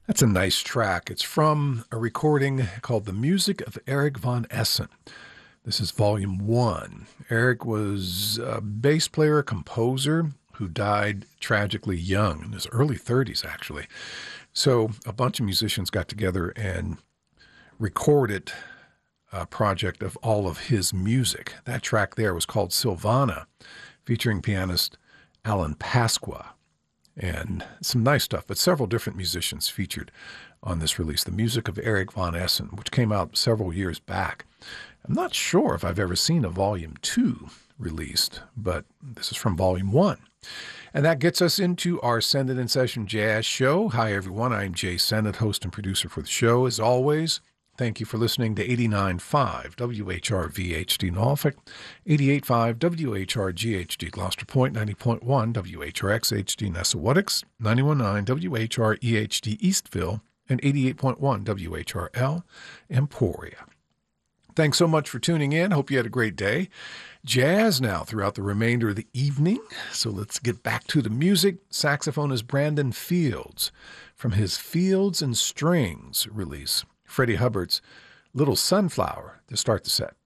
That's a nice track. It's from a recording called The Music of Eric von Essen. This is volume 1. Eric was a bass player, composer who died tragically young, in his early 30s, actually. So a bunch of musicians got together and recorded a project of all of his music. That track there was called Silvana, featuring pianist Alan Pasqua. And some nice stuff, but several different musicians featured on this release, The Music of Eric von Essen, which came out several years back. I'm not sure if I've ever seen a Volume 2 released, but this is from Volume 1. And that gets us into our Send It In Session Jazz Show. Hi, everyone. I'm Jay Sennett, host and producer for the show. As always, thank you for listening to 89.5 WHRV-HD Norfolk, 88.5 WHRG-HD Gloucester Point, 90.1 WHRX-HD Nessawatukes, 91.9 WHRE-HD Eastville, and 88.1 WHRL Emporia. Thanks so much for tuning in. Hope you had a great day. Jazz now throughout the remainder of the evening. So let's get back to the music. Saxophone is Brandon Fields from his Fields and Strings release. Freddie Hubbard's Little Sunflower to start the set.